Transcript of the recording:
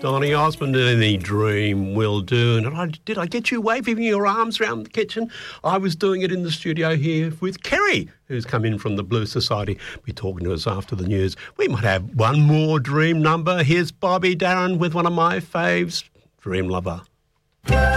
Donny Osmond, Any Dream Will Do. And did I get you waving your arms around the kitchen? I was doing it in the studio here with Kerry, who's come in from the Blue Society. Be talking to us after the news. We might have one more dream number. Here's Bobby Darin with one of my faves, Dream Lover.